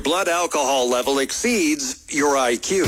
blood alcohol level exceeds your IQ.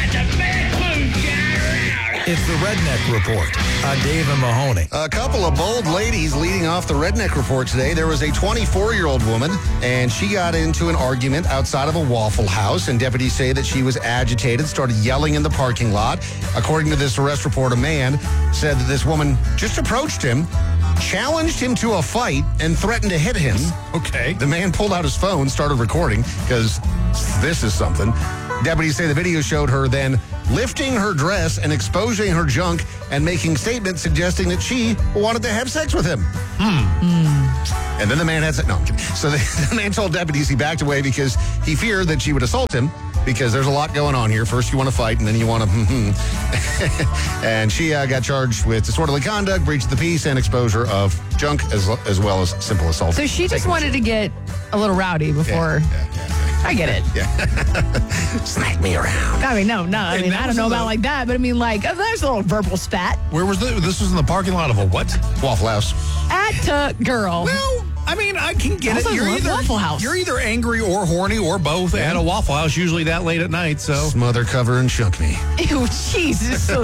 It's the Redneck Report on Dave and Mahoney. A couple of bold ladies leading off the Redneck Report today. There was a 24-year-old woman, and she got into an argument outside of a Waffle House, and deputies say that she was agitated, started yelling in the parking lot. According to this arrest report, a man said that this woman just approached him, challenged him to a fight, and threatened to hit him. Okay. The man pulled out his phone, started recording, because this is something. Deputies say the video showed her then lifting her dress and exposing her junk and making statements suggesting that she wanted to have sex with him. And then the man had sex. No, I'm kidding. So the man told deputies he backed away because he feared that she would assault him because there's a lot going on here. First you want to fight and then you want to And she got charged with disorderly conduct, breach of the peace, and exposure of junk as well as simple assault. So she just wanted to get a little rowdy before... Yeah. I get it. Yeah. Smack me around. I mean, no. I mean, I don't know about like that, but I mean, like, there's a little verbal spat. Where was this? Was in the parking lot of a what? Waffle House. At girl. Well, I mean, I can get Also it. Waffle House. You're either angry or horny or both at a Waffle House, usually that late at night. So Smother, cover, and chunk me. Ew, Jesus. So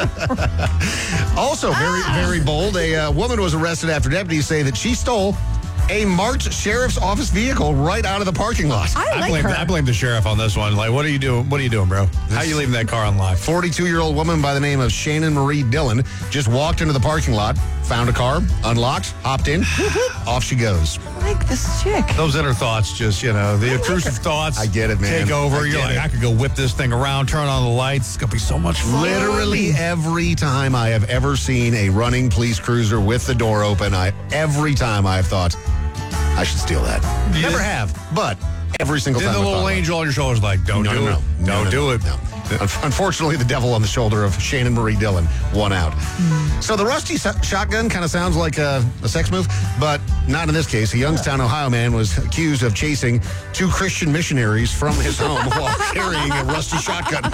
Also, very bold. A woman was arrested after deputies say that she stole a marked sheriff's office vehicle right out of the parking lot. I blame the sheriff on this one. Like, what are you doing? What are you doing, bro? How are you leaving that car unlocked? 42-year-old woman by the name of Shannon Marie Dillon just walked into the parking lot, found a car, unlocked, hopped in, off she goes. I like this chick. Those inner thoughts just, the intrusive thoughts. I get it, man. Take over. You're like, it. I could go whip this thing around, turn on the lights. It's going to be so much fun. Literally every time I have ever seen a running police cruiser with the door open, every time I've thought, I should steal that. Yeah. Never have, but every single Then time. the little angel on your shoulder is like, don't do it. Don't do it. No. Unfortunately, the devil on the shoulder of Shannon Marie Dillon won out. So the rusty shotgun kind of sounds like a sex move, but not in this case. A Youngstown, Ohio man was accused of chasing two Christian missionaries from his home while carrying a rusty shotgun.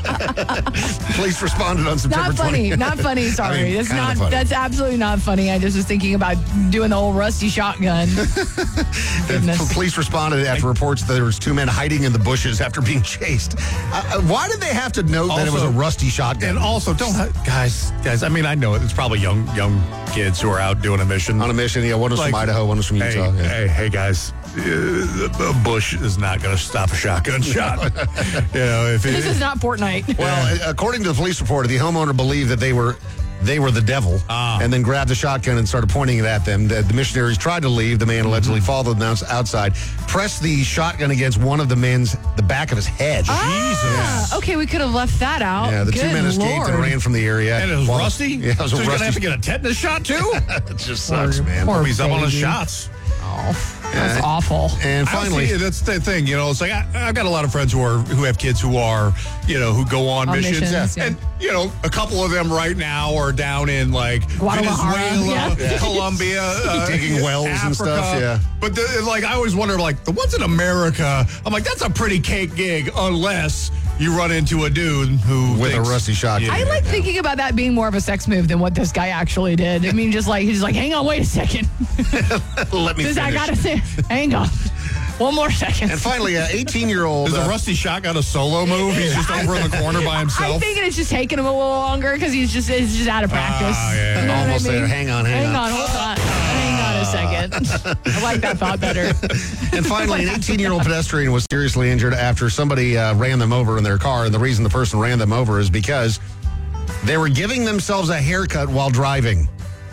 Police responded on September 20th. Not funny. Sorry, I mean, it's not. funny. That's absolutely not funny. I just was thinking about doing the old rusty shotgun. Goodness. Police responded after reports that there was two men hiding in the bushes after being chased. Why did they have to note that it was a rusty shotgun? And also, guys, I mean, I know it. It's probably young kids who are out doing a mission. On a mission, yeah. One was from Idaho, one was from Utah. Hey, guys. A bush is not going to stop a shotgun shot. This is not Fortnite. Well, according to the police report, the homeowner believed that they were the devil, and then grabbed the shotgun and started pointing it at them. The missionaries tried to leave. The man allegedly followed them outside, pressed the shotgun against one of the back of his head. Jesus. Okay, we could have left that out. Yeah, the two men escaped and ran from the area. And it was rusty? Yeah, it was so a he's going to rusty. have to get a tetanus shot, too? It just sucks, man. Poor He's up on his baby. shots. Oh, that's awful. And finally, that's the thing, it's like I've got a lot of friends who have kids who are, who go on missions. Yeah. And, a couple of them right now are down in like Guadalajara, Venezuela, Colombia, digging wells Africa. and stuff. Yeah. But I always wonder, like, the ones in America, I'm like, that's a pretty cake gig unless you run into a dude who with a rusty shotgun. I like thinking about that being more of a sex move than what this guy actually did. I mean, he's like, hang on, wait a second. Let me finish. I gotta say, hang on. One more second. And finally, an 18-year-old. Is a rusty shotgun a solo move? He's just over in the corner by himself? I'm thinking it's just taking him a little longer because it's just out of practice. Yeah. You know what Almost I mean? there. Hang on, hold on. Hang on a second. I like that thought better. And finally, an 18-year-old pedestrian was seriously injured after somebody ran them over in their car. And the reason the person ran them over is because they were giving themselves a haircut while driving.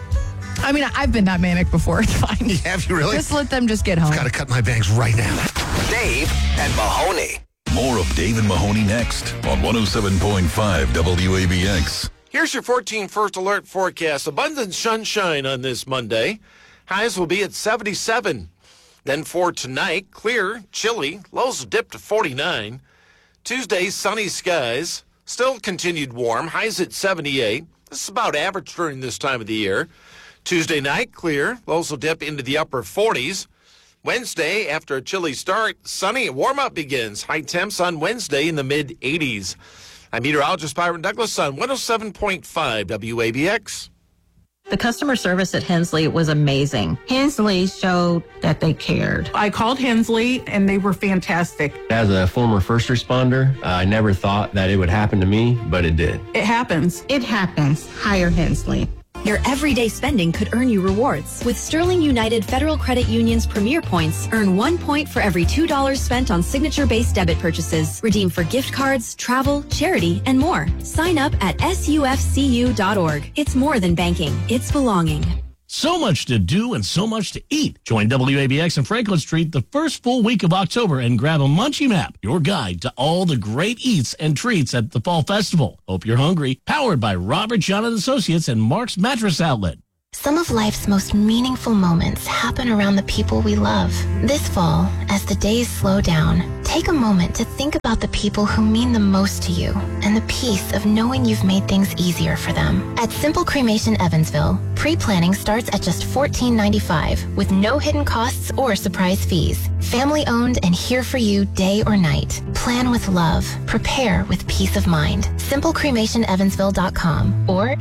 I mean, I've been that manic before. It's fine. Have you really? Just let them just get home. Got to cut my bangs right now. Dave and Mahoney. More of Dave and Mahoney next on 107.5 WABX. Here's your 14 first alert forecast. Abundant sunshine on this Monday. Highs will be at 77. Then for tonight, clear, chilly. Lows will dip to 49. Tuesday, sunny skies. Still continued warm. Highs at 78. This is about average during this time of the year. Tuesday night, clear. Lows will dip into the upper 40s. Wednesday, after a chilly start, sunny. Warm-up begins. High temps on Wednesday in the mid-80s. I'm meteorologist Byron Douglas on 107.5 WABX. The customer service at Hensley was amazing. Hensley showed that they cared. I called Hensley, and they were fantastic. As a former first responder, I never thought that it would happen to me, but it did. It happens. It happens. Hire Hensley. Your everyday spending could earn you rewards. With Sterling United Federal Credit Union's Premier Points, earn 1 point for every $2 spent on signature-based debit purchases. Redeem for gift cards, travel, charity, and more. Sign up at sufcu.org. It's more than banking. It's belonging. So much to do and so much to eat. Join WABX and Franklin Street the first full week of October and grab a Munchie Map, your guide to all the great eats and treats at the Fall Festival. Hope you're hungry. Powered by Robert John and Associates and Mark's Mattress Outlet. Some of life's most meaningful moments happen around the people we love. This fall, as the days slow down, take a moment to think about the people who mean the most to you and the peace of knowing you've made things easier for them. At Simple Cremation Evansville, pre-planning starts at just $14.95 with no hidden costs or surprise fees. Family owned and here for you day or night. Plan with love. Prepare with peace of mind. SimpleCremationEvansville.com or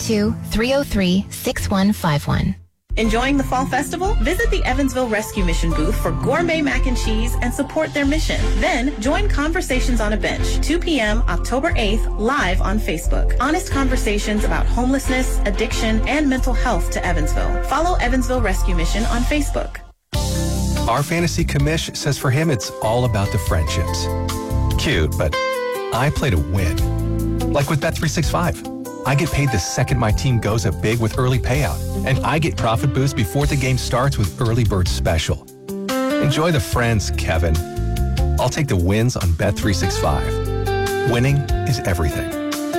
812-303-6151. Enjoying the Fall Festival? Visit the Evansville Rescue Mission booth for gourmet mac and cheese and support their mission. Then join Conversations on a Bench, 2 p.m. October 8th, live on Facebook. Honest conversations about homelessness, addiction, and mental health to Evansville. Follow Evansville Rescue Mission on Facebook. Our fantasy commish says for him it's all about the friendships. Cute, but I play to win. Like with Bet365. I get paid the second my team goes up big with early payout, and I get profit boost before the game starts with Early Bird Special. Enjoy the friends, Kevin. I'll take the wins on Bet365. Winning is everything.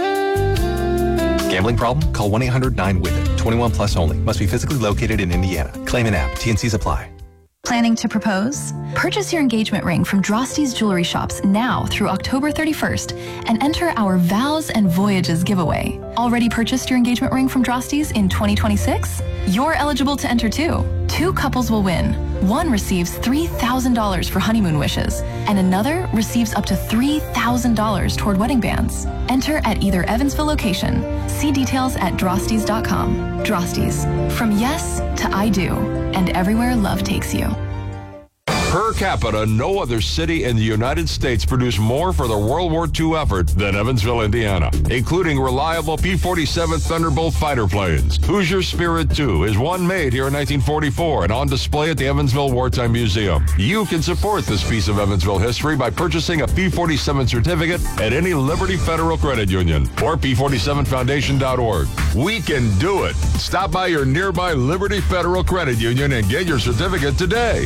Gambling problem? Call 1-800-9-WITH-IT. 21 plus only. Must be physically located in Indiana. Claim an app. T&Cs apply. Planning to propose? Purchase your engagement ring from Drosty's Jewelry Shops now through October 31st and enter our Vows and Voyages giveaway. Already purchased your engagement ring from Drosty's in 2026? You're eligible to enter too. 2 couples will win. One receives $3,000 for honeymoon wishes, and another receives up to $3,000 toward wedding bands. Enter at either Evansville location. See details at drostys.com. Drosty's. From yes to I do, and everywhere love takes you. Per capita, no other city in the United States produced more for the World War II effort than Evansville, Indiana, including reliable P-47 Thunderbolt fighter planes. Hoosier Spirit II is one made here in 1944 and on display at the Evansville Wartime Museum. You can support this piece of Evansville history by purchasing a P-47 certificate at any Liberty Federal Credit Union or P47foundation.org. We can do it. Stop by your nearby Liberty Federal Credit Union and get your certificate today.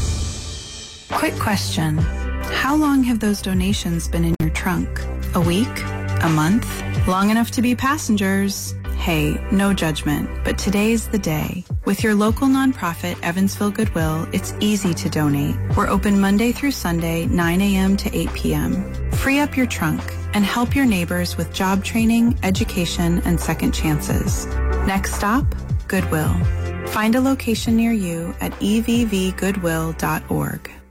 Quick question. How long have those donations been in your trunk? A week? A month? Long enough to be passengers? Hey, no judgment, but today's the day. With your local nonprofit, Evansville Goodwill, it's easy to donate. We're open Monday through Sunday, 9 a.m. to 8 p.m. Free up your trunk and help your neighbors with job training, education, and second chances. Next stop, Goodwill. Find a location near you at evvgoodwill.org.